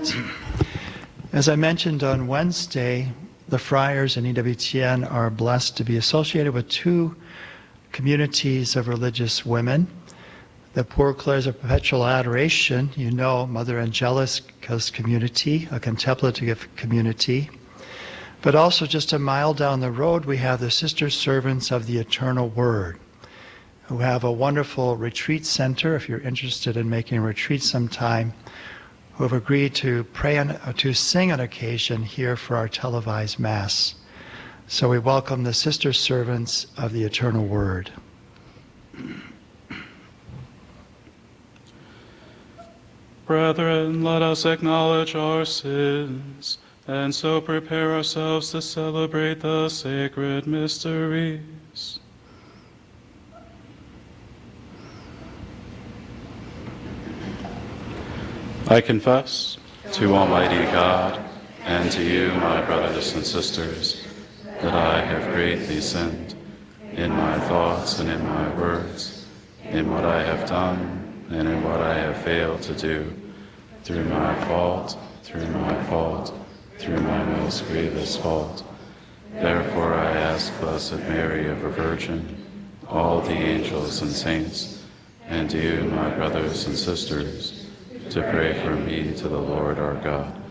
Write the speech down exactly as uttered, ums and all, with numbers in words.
Spirit. As I mentioned on Wednesday, the friars in E W T N are blessed to be associated with two communities of religious women. The Poor Clares of Perpetual Adoration, you know, Mother Angelica's community, a contemplative community. But also just a mile down the road, we have the Sister Servants of the Eternal Word, who have a wonderful retreat center, if you're interested in making a retreat sometime, who have agreed to pray on, to sing on occasion here for our televised Mass. So we welcome the Sister Servants of the Eternal Word. Brethren, let us acknowledge our sins, and so prepare ourselves to celebrate the sacred mysteries. I confess to Almighty God and to you, my brothers and sisters, that I have greatly sinned in my thoughts and in my words, in what I have done and in what I have failed to do, through my fault, through my fault, through my most grievous fault. Therefore I ask Blessed Mary, ever Virgin, all the angels and saints, and you, my brothers and sisters, to pray for me to the Lord our God.